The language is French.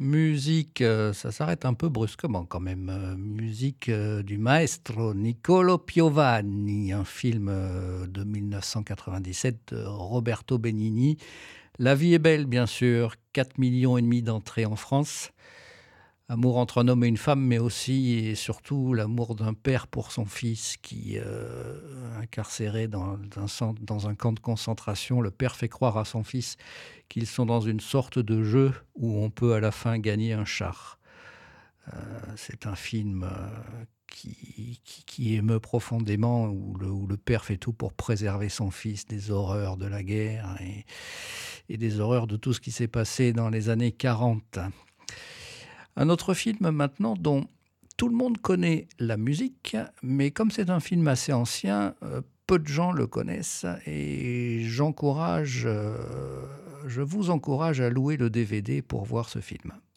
Musique, ça s'arrête un peu brusquement quand même. Musique, du maestro Niccolo Piovani, un film, de 1997 de Roberto Benigni. La vie est belle, bien sûr, 4,5 millions d'entrées en France. Amour entre un homme et une femme, mais aussi et surtout l'amour d'un père pour son fils qui, incarcéré dans un camp de concentration, le père fait croire à son fils qu'ils sont dans une sorte de jeu où on peut à la fin gagner un char. C'est un film qui émeut profondément, où le père fait tout pour préserver son fils des horreurs de la guerre et des horreurs de tout ce qui s'est passé dans les années 40. Un autre film maintenant dont tout le monde connaît la musique, mais comme c'est un film assez ancien, peu de gens le connaissent et je vous encourage à louer le DVD pour voir ce film.